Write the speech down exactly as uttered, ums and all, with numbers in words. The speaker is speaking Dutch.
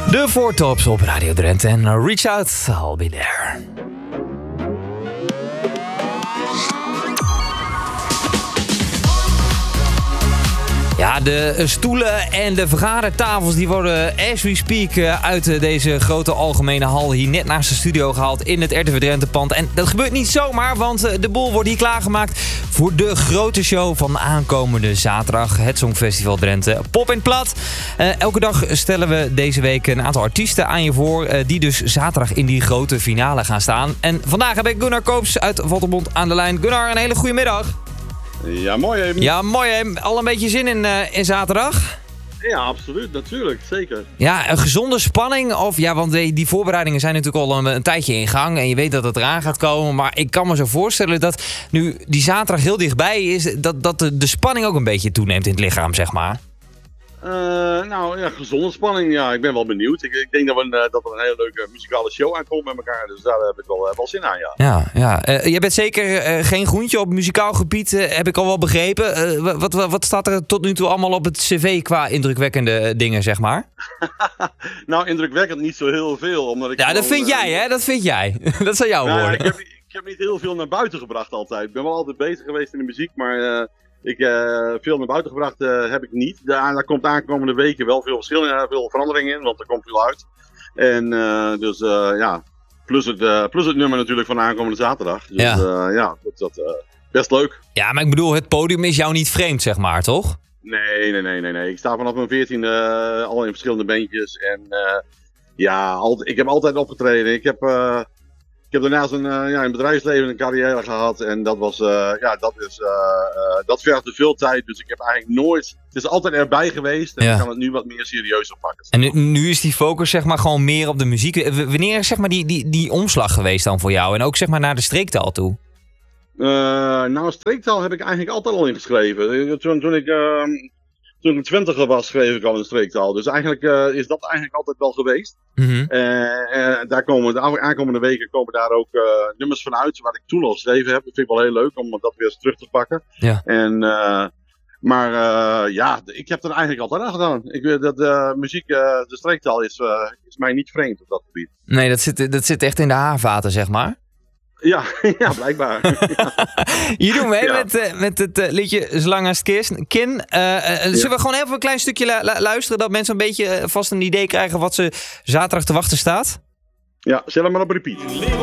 De Four Tops op Radio Drenthe en Reach Out, I'll be there. Ja, de stoelen en de vergadertafels die worden as we speak uit deze grote algemene hal hier net naast de studio gehaald in het R T V Drenthe pand. En dat gebeurt niet zomaar, want de boel wordt hier klaargemaakt voor de grote show van aankomende zaterdag. Het Songfestival Drenthe Pop in Plat. Uh, elke dag stellen we deze week een aantal artiesten aan je voor uh, die dus zaterdag in die grote finale gaan staan. En vandaag heb ik Gunnar Koops uit Valterbond aan de lijn. Gunnar, een hele goede middag. Ja, mooi hè. Ja, mooi hè. Al een beetje zin in, uh, in zaterdag? Ja, absoluut. Natuurlijk. Zeker. Ja, een gezonde spanning. Of ja, want die, die voorbereidingen zijn natuurlijk al een, een tijdje in gang. En je weet dat het eraan gaat komen. Maar ik kan me zo voorstellen dat nu die zaterdag heel dichtbij is, dat, dat de, de spanning ook een beetje toeneemt in het lichaam, zeg maar. Uh, nou ja, gezonde spanning. Ja, ik ben wel benieuwd. Ik, ik denk dat, we een, dat er een hele leuke muzikale show aankomt met elkaar. Dus daar heb ik wel, wel zin aan, ja. Ja, ja. Uh, je bent zeker uh, geen groentje op muzikaal gebied, uh, heb ik al wel begrepen. Uh, wat, wat, wat staat er tot nu toe allemaal op het cv qua indrukwekkende dingen, zeg maar? Nou, indrukwekkend niet zo heel veel. Omdat ik ja, dat gewoon, vind jij, hè? Dat vind jij. Dat zijn jouw nou, woorden. Ik heb, ik heb niet heel veel naar buiten gebracht altijd. Ik ben wel altijd bezig geweest in de muziek, maar... Uh, Ik, uh, veel naar buiten gebracht uh, heb ik niet. Daar, daar komt de aankomende weken wel veel verschillen, veel veranderingen in, want er komt veel uit. En uh, dus uh, ja, plus het, uh, plus het nummer natuurlijk van de aankomende zaterdag. Dus ja, uh, ja dat is uh, best leuk. Ja, maar ik bedoel, het podium is jou niet vreemd, zeg maar, toch? Nee, nee, nee, nee. nee. Ik sta vanaf mijn veertiende uh, al in verschillende bandjes. En uh, ja, al, ik heb altijd opgetreden. Ik heb... Uh, Ik heb daarnaast een, uh, ja, een bedrijfsleven, een carrière gehad en dat was, uh, ja, dat is, uh, uh, dat vergde veel tijd. Dus ik heb eigenlijk nooit, het is altijd erbij geweest en ja. Ik kan het nu wat meer serieus oppakken. En nu, nu is die focus zeg maar gewoon meer op de muziek. W- wanneer is zeg maar die, die, die omslag geweest dan voor jou en ook zeg maar naar de streektaal toe? Uh, nou, streektaal heb ik eigenlijk altijd al ingeschreven. Toen, toen ik... Uh, Toen ik twintiger was, schreef ik al in streektaal. Dus eigenlijk uh, is dat eigenlijk altijd wel geweest. Mm-hmm. Uh, uh, daar komen de aankomende weken komen daar ook uh, nummers van uit, wat ik toen al geschreven heb. Dat vind ik wel heel leuk om dat weer eens terug te pakken. Ja. En, uh, maar uh, ja, ik heb er eigenlijk altijd aan gedaan. Ik weet dat uh, muziek, uh, de streektaal is, uh, is mij niet vreemd op dat gebied. Nee, dat zit, dat zit echt in de haarvaten, zeg maar. Ja, ja, blijkbaar. Je doet mee ja. met, uh, met het uh, liedje Zolang als Kin. Kin. Uh, uh, zullen ja. we gewoon even een klein stukje lu- luisteren, dat mensen een beetje uh, vast een idee krijgen wat ze zaterdag te wachten staat? Ja, zet hem maar op repeat.